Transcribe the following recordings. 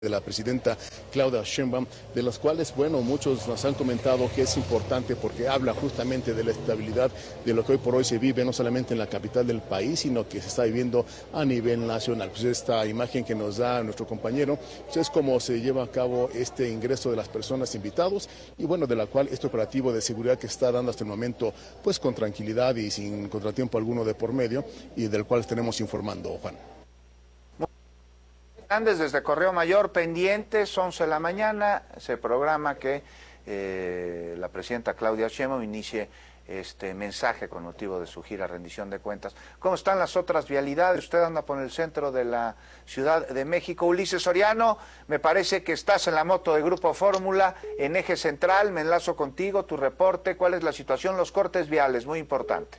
de la presidenta Claudia Sheinbaum, de las cuales, bueno, muchos nos han comentado que es importante porque habla justamente de la estabilidad de lo que hoy por hoy se vive, no solamente en la capital del país, sino que se está viviendo a nivel nacional. Pues esta imagen que nos da nuestro compañero, pues es como se lleva a cabo este ingreso de las personas invitados y, bueno, de la cual este operativo de seguridad que está dando hasta el momento, pues con tranquilidad y sin contratiempo alguno de por medio, y del cual estaremos informando, Juan. Desde Correo Mayor, pendientes, 11 de la mañana, se programa que la presidenta Claudia Sheinbaum inicie este mensaje con motivo de su gira rendición de cuentas. ¿Cómo están las otras vialidades? Usted anda por el centro de la Ciudad de México. Ulises Soriano, me parece que estás en la moto de Grupo Fórmula, en Eje Central, me enlazo contigo, tu reporte, ¿cuál es la situación? Los cortes viales, muy importante.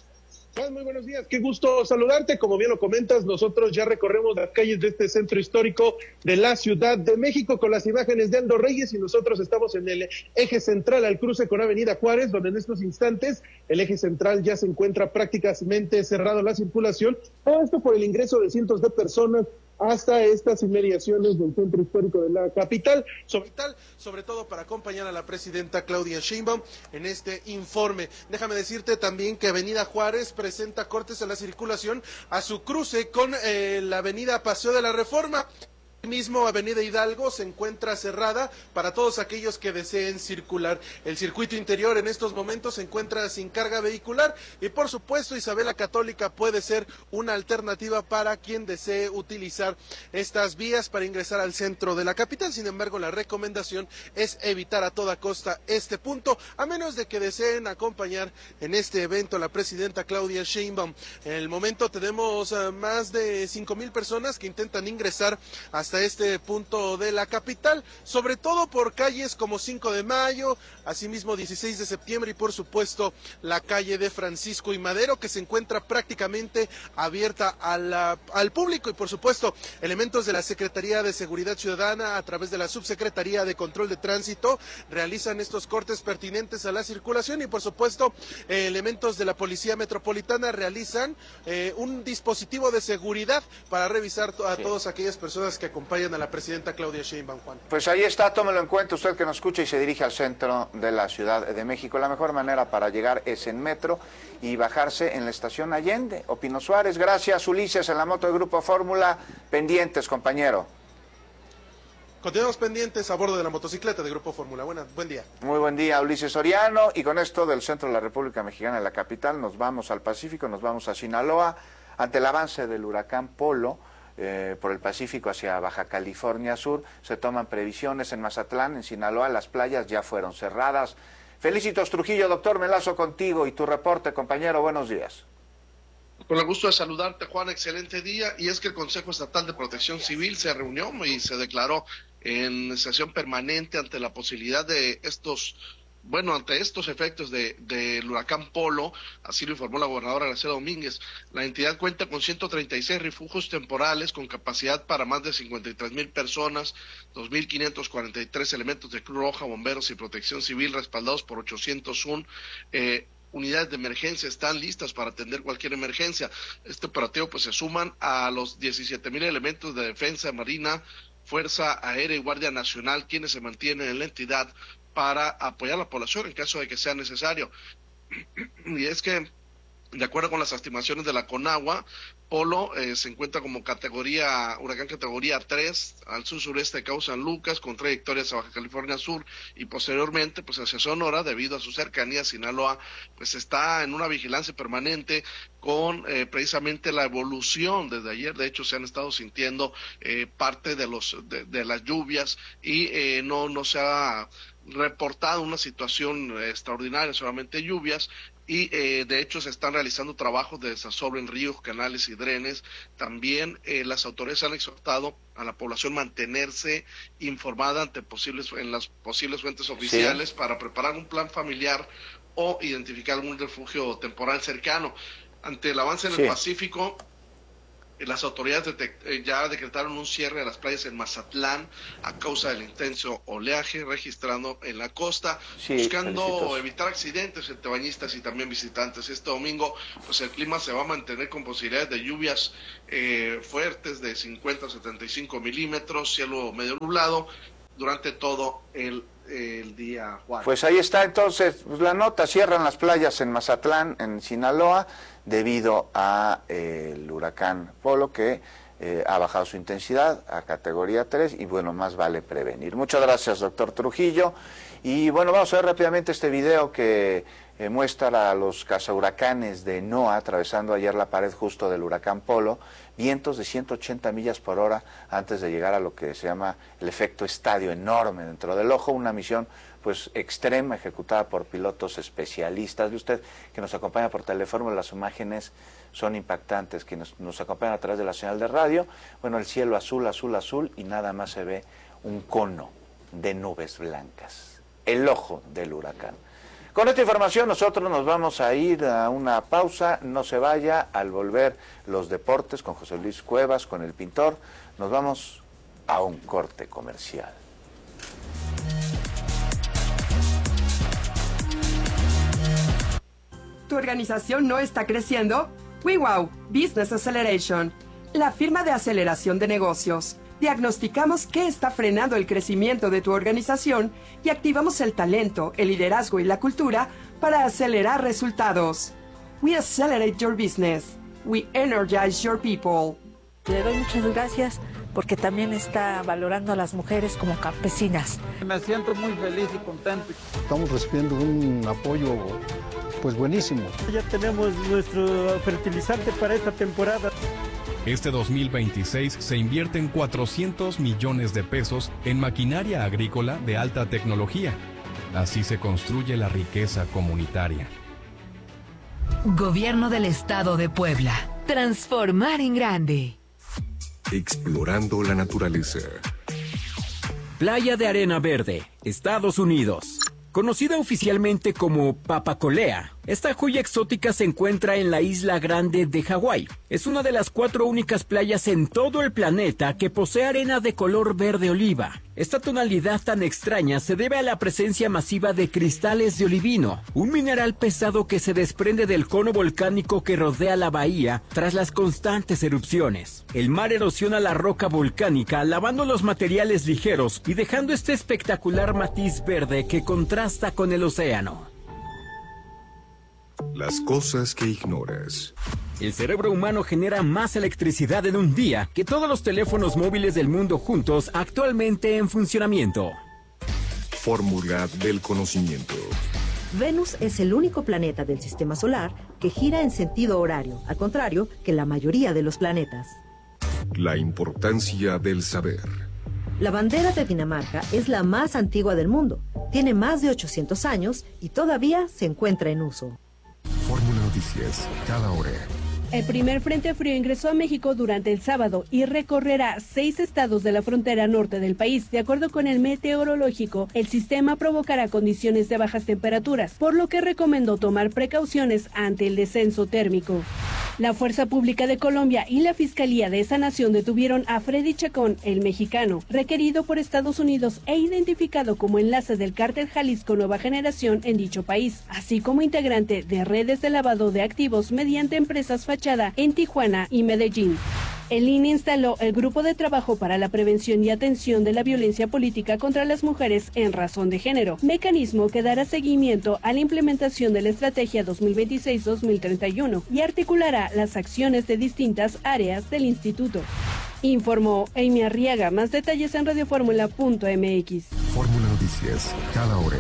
Muy buenos días, qué gusto saludarte. Como bien lo comentas, nosotros ya recorremos las calles de este centro histórico de la Ciudad de México con las imágenes de Aldo Reyes, y nosotros estamos en el eje central al cruce con Avenida Juárez, donde en estos instantes el eje central ya se encuentra prácticamente cerrado la circulación, todo esto por el ingreso de cientos de personas hasta estas inmediaciones del centro histórico de la capital, sobre todo para acompañar a la presidenta Claudia Sheinbaum en este informe. Déjame decirte también que Avenida Juárez presenta cortes en la circulación a su cruce con la Avenida Paseo de la Reforma. Mismo Avenida Hidalgo se encuentra cerrada para todos aquellos que deseen circular. El circuito interior en estos momentos se encuentra sin carga vehicular y, por supuesto, Isabela Católica puede ser una alternativa para quien desee utilizar estas vías para ingresar al centro de la capital. Sin embargo, la recomendación es evitar a toda costa este punto, a menos de que deseen acompañar en este evento a la presidenta Claudia Sheinbaum. En el momento tenemos más de 5,000 personas que intentan ingresar hasta este punto de la capital, sobre todo por calles como 5 de Mayo, asimismo 16 de septiembre y por supuesto la calle de Francisco y Madero, que se encuentra prácticamente abierta al público, y por supuesto elementos de la Secretaría de Seguridad Ciudadana a través de la Subsecretaría de Control de Tránsito realizan estos cortes pertinentes a la circulación, y por supuesto elementos de la Policía Metropolitana realizan un dispositivo de seguridad para revisar a todas aquellas personas que acompañan a la presidenta Claudia Sheinbaum, Juan. Pues ahí está, tómelo en cuenta usted que nos escucha y se dirige al centro de la Ciudad de México. La mejor manera para llegar es en metro y bajarse en la estación Allende o Pino Suárez. Gracias, Ulises, en la moto de Grupo Fórmula. Pendientes, compañero. Continuamos pendientes a bordo de la motocicleta de Grupo Fórmula. Buen día. Muy buen día, Ulises Soriano. Y con esto del centro de la República Mexicana, en la capital, nos vamos al Pacífico, nos vamos a Sinaloa. Ante el avance del huracán Polo por el Pacífico hacia Baja California Sur, se toman previsiones en Mazatlán, en Sinaloa. Las playas ya fueron cerradas. Felicitos Trujillo, doctor, me enlazo contigo y tu reporte, compañero. Buenos días. Con el gusto de saludarte, Juan, excelente día. Y es que el Consejo Estatal de Protección Civil se reunió y se declaró en sesión permanente ante la posibilidad de ante estos efectos del huracán Polo. Así lo informó la gobernadora Graciela Domínguez. La entidad cuenta con 136 refugios temporales con capacidad para más de 53,000 personas, 2,543 elementos de Cruz Roja, bomberos y protección civil respaldados por 801 unidades de emergencia están listas para atender cualquier emergencia. Este operativo pues se suman a los 17,000 elementos de defensa marina, Fuerza Aérea y Guardia Nacional, quienes se mantienen en la entidad para apoyar a la población en caso de que sea necesario. Y es que, de acuerdo con las estimaciones de la Conagua, Polo se encuentra como huracán categoría 3 al sur-sureste de Cabo San Lucas, con trayectoria hacia Baja California Sur y posteriormente pues hacia Sonora. Debido a su cercanía, Sinaloa pues está en una vigilancia permanente con precisamente la evolución. Desde ayer, de hecho, se han estado sintiendo parte de las lluvias y no se ha reportado una situación extraordinaria, solamente lluvias. Y de hecho se están realizando trabajos de desasolve en ríos, canales y drenes. También las autoridades han exhortado a la población mantenerse informada en las posibles fuentes oficiales, para preparar un plan familiar o identificar algún refugio temporal cercano. Ante el avance en el Pacífico, Las autoridades ya decretaron un cierre a las playas en Mazatlán a causa del intenso oleaje registrado en la costa, buscando evitar accidentes entre bañistas y también visitantes. Este domingo, pues el clima se va a mantener con posibilidades de lluvias fuertes de 50 a 75 milímetros, cielo medio nublado durante todo el día, Juan. Pues ahí está entonces la nota, cierran las playas en Mazatlán, en Sinaloa, debido a el huracán Polo, que ha bajado su intensidad a categoría 3 y bueno, más vale prevenir. Muchas gracias, doctor Trujillo. Y bueno, vamos a ver rápidamente este video que muestra a los cazahuracanes de NOAA atravesando ayer la pared justo del huracán Polo, vientos de 180 millas por hora antes de llegar a lo que se llama el efecto estadio, enorme dentro del ojo, una misión pues extrema ejecutada por pilotos especialistas. De usted que nos acompaña por teléfono, las imágenes son impactantes, que nos acompañan a través de la señal de radio. Bueno, el cielo azul, azul, azul y nada más se ve un cono de nubes blancas, el ojo del huracán. Con esta información nosotros nos vamos a ir a una pausa, no se vaya. Al volver los deportes con José Luis Cuevas, con el pintor, nos vamos a un corte comercial. ¿Tu organización no está creciendo? WeWow Business Acceleration, la firma de aceleración de negocios. Diagnosticamos qué está frenando el crecimiento de tu organización y activamos el talento, el liderazgo y la cultura para acelerar resultados. We accelerate your business. We energize your people. Le doy muchas gracias porque también está valorando a las mujeres como campesinas. Me siento muy feliz y contento. Estamos recibiendo un apoyo pues buenísimo. Ya tenemos nuestro fertilizante para esta temporada. Este 2026 se invierten 400 millones de pesos en maquinaria agrícola de alta tecnología. Así se construye la riqueza comunitaria. Gobierno del Estado de Puebla. Transformar en grande. Explorando la naturaleza. Playa de Arena Verde, Estados Unidos. Conocida oficialmente como Papacolea, esta joya exótica se encuentra en la Isla Grande de Hawái. Es una de las 4 únicas playas en todo el planeta que posee arena de color verde oliva. Esta tonalidad tan extraña se debe a la presencia masiva de cristales de olivino, un mineral pesado que se desprende del cono volcánico que rodea la bahía tras las constantes erupciones. El mar erosiona la roca volcánica, lavando los materiales ligeros y dejando este espectacular matiz verde que contrasta con el océano. Las cosas que ignoras. El cerebro humano genera más electricidad en un día que todos los teléfonos móviles del mundo juntos actualmente en funcionamiento. Fórmula del conocimiento. Venus es el único planeta del sistema solar que gira en sentido horario, al contrario que la mayoría de los planetas. La importancia del saber. La bandera de Dinamarca es la más antigua del mundo. Tiene más de 800 años y todavía se encuentra en uso. Fórmula Noticias, cada hora. El primer frente frío ingresó a México durante el sábado y recorrerá 6 estados de la frontera norte del país. De acuerdo con el meteorológico, el sistema provocará condiciones de bajas temperaturas, por lo que recomendó tomar precauciones ante el descenso térmico. La Fuerza Pública de Colombia y la Fiscalía de esa nación detuvieron a Freddy Chacón, el mexicano, requerido por Estados Unidos e identificado como enlace del cártel Jalisco Nueva Generación en dicho país, así como integrante de redes de lavado de activos mediante empresas fachada en Tijuana y Medellín. El INE instaló el Grupo de Trabajo para la Prevención y Atención de la Violencia Política contra las Mujeres en Razón de Género, mecanismo que dará seguimiento a la implementación de la Estrategia 2026-2031 y articulará las acciones de distintas áreas del instituto. Informó Amy Arriaga. Más detalles en radioformula.mx. Fórmula Noticias, cada hora.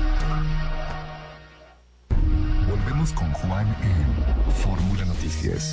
Volvemos con Juan en Fórmula Noticias.